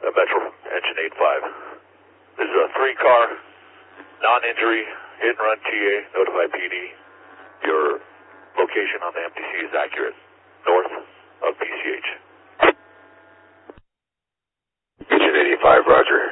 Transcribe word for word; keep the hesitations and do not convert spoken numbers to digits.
uh, Metro Engine eight five. This is a three-car, non-injury, hit-and-run T A, notify P D. Your location on the M T C is accurate, north of P C H. Engine eighty-five, roger.